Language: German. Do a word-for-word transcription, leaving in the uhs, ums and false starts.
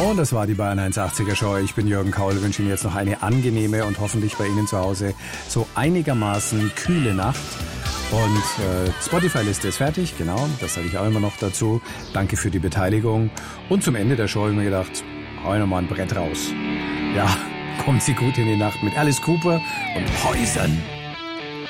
Und das war die Bayern eins achtziger Show. Ich bin Jürgen Kaul, wünsche Ihnen jetzt noch eine angenehme und hoffentlich bei Ihnen zu Hause so einigermaßen kühle Nacht. Und äh, Spotify-Liste ist fertig, genau, das sage ich auch immer noch dazu. Danke für die Beteiligung. Und zum Ende der Show habe ich mir gedacht, hau ich noch mal ein Brett raus. Ja, kommt Sie gut in die Nacht mit Alice Cooper und Poison.